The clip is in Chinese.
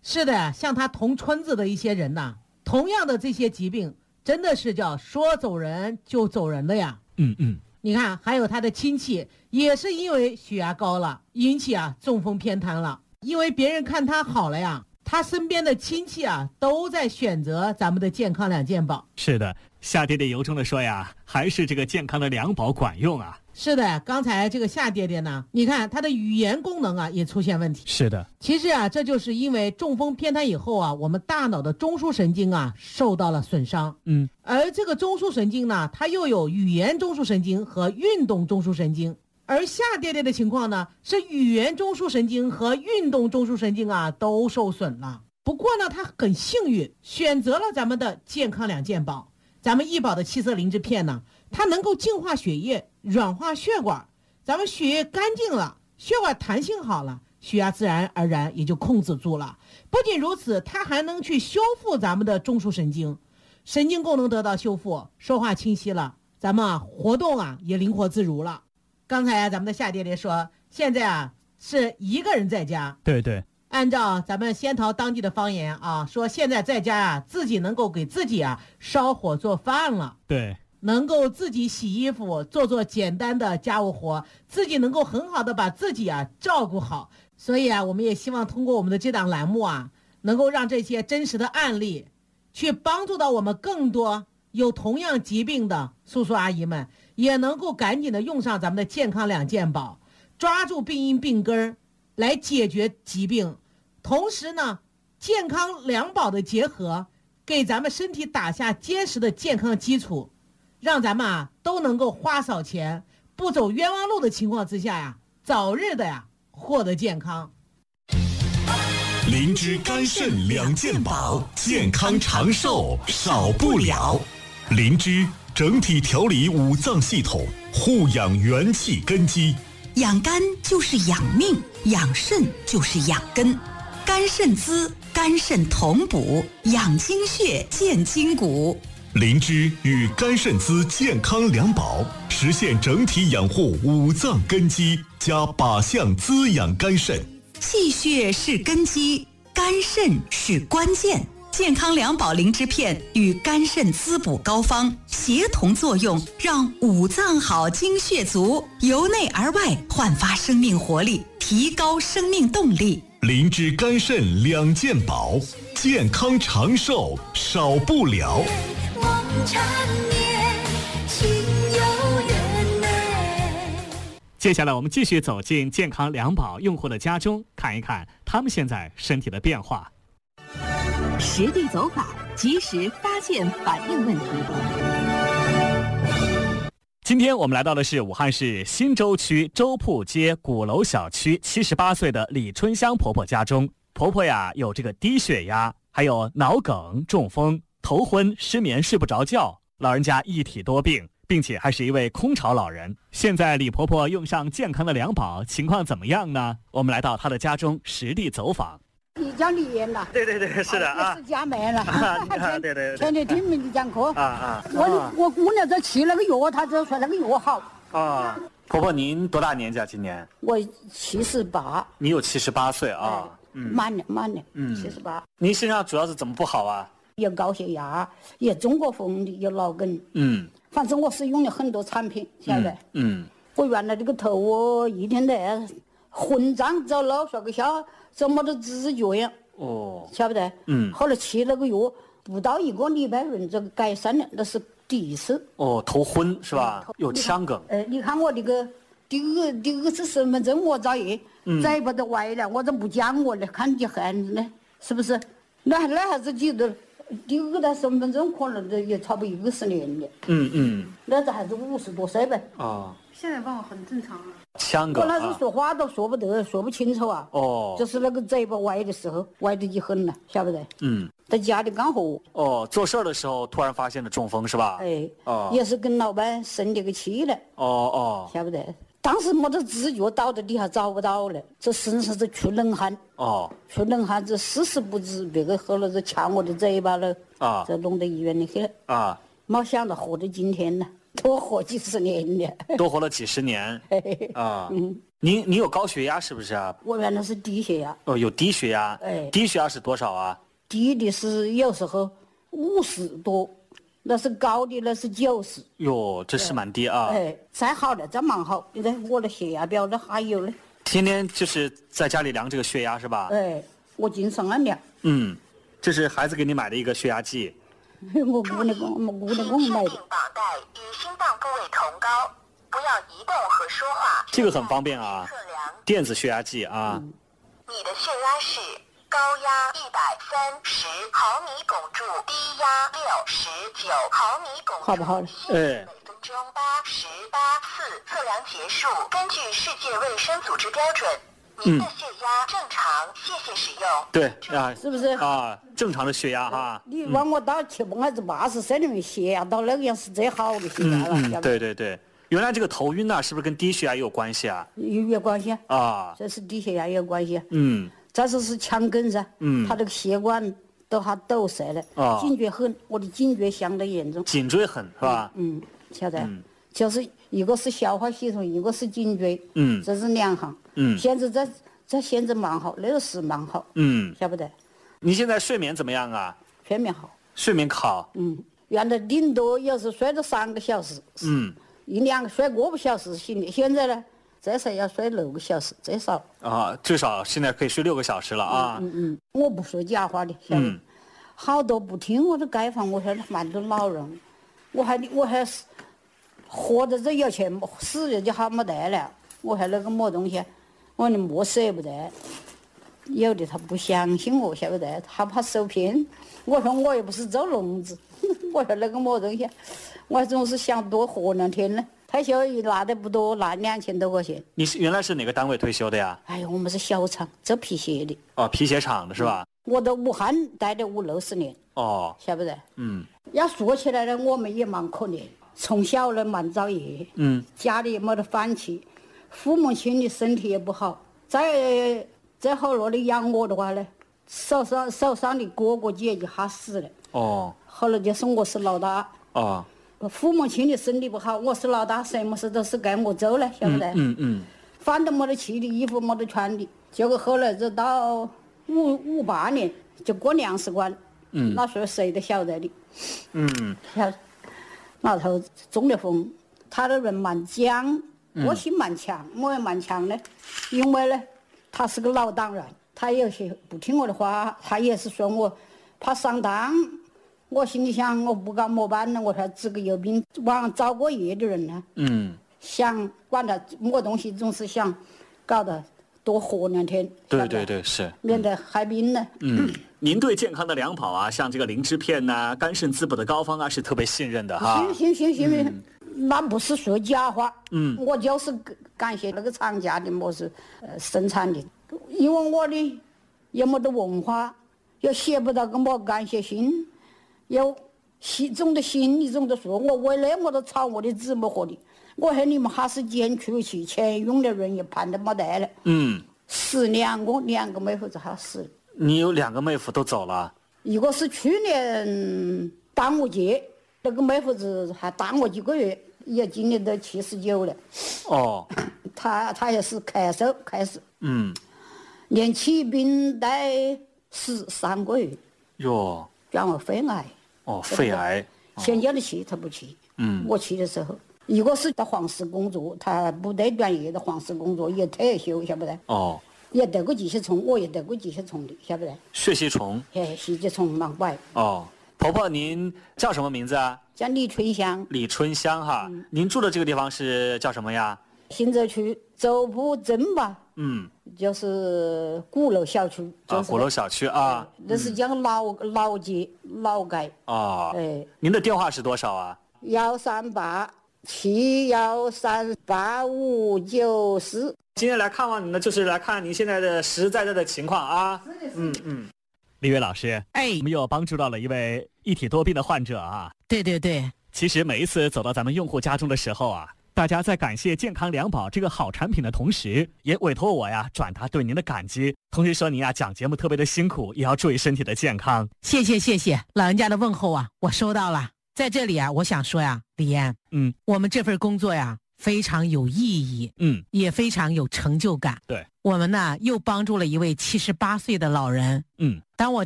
是的，像他同村子的一些人呐，同样的这些疾病，真的是叫说走人就走人的呀。你看，还有他的亲戚也是因为血压高了，引起中风偏瘫了。因为别人看他好了呀，他身边的亲戚都在选择咱们的健康两健保。 是的，夏爹爹由衷的说呀，还是这个健康的两宝管用啊。 是的，刚才这个夏爹爹呢，你看他的语言功能也出现问题。 是的， 其实这就是因为中风偏瘫以后我们大脑的中枢神经受到了损伤。而这个中枢神经呢，它又有语言中枢神经和运动中枢神经。而夏爹爹的情况呢，是语言中枢神经和运动中枢神经都受损了。不过呢，他很幸运，选择了咱们的健康两健保。咱们医保的七色灵芝片呢，它能够净化血液，软化血管，咱们血液干净了，血管弹性好了，血压自然而然也就控制住了。不仅如此，它还能去修复咱们的中枢神经，神经功能得到修复，说话清晰了，咱们活动也灵活自如了。刚才咱们的夏爹爹说，现在是一个人在家。 对， 按照咱们仙桃当地的方言说现在在家自己能够给自己烧火做饭了。 对， 能够自己洗衣服，做简单的家务活，自己能够很好的把自己照顾好。所以我们也希望通过我们的这档栏目能够让这些真实的案例去帮助到我们更多有同样疾病的叔叔阿姨们，也能够赶紧的用上咱们的健康两健保，抓住病因病根来解决疾病。同时呢，健康两保的结合，给咱们身体打下坚实的健康基础，让咱们都能够花少钱不走冤枉路的情况之下早日的获得健康。 灵芝肝肾两健保，健康长寿少不了。灵芝整体调理五脏系统，护养元气根基。 养肝就是养命，养肾就是养根。肝肾滋，肝肾同补，养精血，健筋骨。 灵芝与肝肾滋健康两宝，实现整体养护五脏根基，加靶向滋养肝肾。 气血是根基，肝肾是关键。健康两宝灵芝片与肝肾滋补膏方协同作用，让五脏好、精血足，由内而外焕发生命活力，提高生命动力。 灵芝肝肾两健保，健康长寿少不了。 接下来我们继续走进健康两宝用户的家中，看一看他们现在身体的变化。 实地走访，及时发现反映问题。 今天我们来到的是武汉市新洲区周铺街鼓楼小区78岁的李春香婆婆家中。婆婆呀有这个低血压，还有脑梗、中风、头昏、失眠、睡不着觉，老人家一体多病，并且还是一位空巢老人。现在李婆婆用上健康的两宝，情况怎么样呢？我们来到她的家中实地走访。 你讲李岩了， 对，是的也是家妹了， 对， 天天听你讲课我姑娘这吃那个药，她就说那个药好婆婆您多大年纪啊？今年我78。 你有78岁啊？ 满了78。 您身上主要是怎么不好啊？ 有高血压，有中国风的，有脑梗。反正我是用了很多产品，晓得。我原来这个头我一天在混账，走路说个笑，怎么都知觉呀？晓不得？后来吃那个药，不到1个礼拜人这个改善了，那是第一次。 头昏是吧？有腔梗。 你看我这个第二次身份证我找爷，再把它歪了，我怎么不讲我呢？看你汉呢，是不是？那还是记得第二代身份证可能也差不多20年了。那这还是50多岁呗。 现在吧很正常了。 腔梗。 我那时说话都说不得，说不清楚就是那个嘴巴歪的时候，歪得一很了，晓不得？在家里干活。 做事的时候突然发现了中风是吧？ 也是跟老板生了个气了。晓不得？当时没得知觉，倒在地下找不到了，这身上是出冷汗。出冷汗，这事实不知，别个后来就掐我的嘴巴了。这弄到医院里去了。没想到活到今天呢，多活几十年了。 多活了几十年。 你有高血压是不是啊？ 我原来是低血压。 哦，有低血压。 哎， 低血压是多少啊？ 低的是有时候50多，那是高的那是90。 哟，这是蛮低啊。 哎，再好了，再蛮好。现在我的血压标的还有呢。 天天就是在家里量这个血压是吧？ 哎，我经常按量。 这是孩子给你买的一个血压计。 我姑娘给我买的。 绑带与心脏部位同高，不要移动和说话。 这个很方便啊，电子血压计啊。 你的血压是高压130毫米汞柱，低压69毫米汞柱。 好不好了？ 哎。 每分钟88次测量结束。根据世界卫生组织标准，您的血压正常，谢谢使用。 对啊， 是不是啊？正常的血压哈。 你往我到80岁里面血压到那个样是最好的血压了。 对对对，原来这个头晕呢，是不是跟低血压有关系啊？ 有关系啊， 这是低血压有关系。再说是腔梗噻，他这个血管都还堵塞了，颈椎很，我的颈椎相当严重。 颈椎很是吧？ 晓得，就是一个是消化系统，一个是颈椎，这是两行。现在蛮好，那个是蛮好，晓不得。 你现在睡眠怎么样啊？ 睡眠好。 睡眠好。 原来顶多有时睡到3个小时，1、2个睡1个小时行的。现在呢，最少要睡6个小时，最少。 最少现在可以睡6个小时了啊。 我不说假话的，晓得。好多不听我的街坊，我说蛮多老人，我还活着这有钱，死了就好没得了。我还那个么东西，我说你莫舍不得。有的他不相信我，晓不得，他怕受骗。我说我又不是做聋子，我说那个么东西，我总是想多活2天呢。退休一拿的不多，拿2000多块钱。 你原来是哪个单位退休的呀？ 哎呀，我们是小厂做皮鞋的。 皮鞋厂的是吧？ 我到武汉待了50-60年。晓不得。要说起来呢，我们也蛮可怜，从小呢蛮造业，家里也没得饭吃，父母亲的身体也不好，再后来的养我的话呢，手上的哥哥姐姐还死了。后来就是我是老大。父母亲的身体不好，我是老大，什么事都是该我做了，晓不得。饭都没得吃的，衣服没得穿的。结果后来就到58年就过粮食关，那时候谁都晓得的。那头中了风，他的人蛮犟，我心蛮强，我也蛮强的，因为呢，他是个老党员，他有些不听我的话，他也是说我怕上当。我心里想，我不搞么办呢？我说这个有病往找过业的人呢，想管他么东西，总是想搞得多活2天。 对，是免得害病呢。 您对健康的粮跑啊，像这个灵芝片呐、肝肾滋补的膏方啊，是特别信任的哈。 行，那不是说假话。我就是感谢那个厂家的么是生产的，因为我的也没得文化，又写不到个么感谢信。有种的心里种的说，我为了我都吵我的子没活的，我和你们还是捡出去，钱用的人也盘得没得了。死2个妹夫子还死了。 你有2个妹夫都走了？ 一个是去年端午节，那个妹夫子还耽误几个月，也今年都79了。他也是咳嗽开始。连起病带死3个月。 哟。 让我肺癌。 肺癌。 先叫他去，他不去。我去的时候，一个是到黄石工作，他部队转业的黄石工作也退休，晓不得？也得过寄血虫，我也得过寄血虫的，晓不得？ 血吸虫。 吸血虫蛮怪。 婆婆，您叫什么名字啊？ 叫李春香。 李春香哈。您住的这个地方是叫什么呀？ 新泽区周浦镇吧。就是鼓楼小区。 鼓楼小区啊。 那是叫老街老街。 您的电话是多少啊 ？13871385594。 今天来看望你呢，就是来看您现在的实实在在的情况啊。丽月老师，我们又帮助到了一位一体多病的患者啊。 对。 其实每一次走到咱们用户家中的时候啊，大家在感谢健康粮宝这个好产品的同时，也委托我呀转达对您的感激，同时说您呀讲节目特别的辛苦，也要注意身体的健康。 谢谢，老人家的问候啊，我收到了。在这里啊，我想说呀，李岩，我们这份工作呀， 非常有意义，也非常有成就感。 对， 我们呢又帮助了一位78岁的老人。当我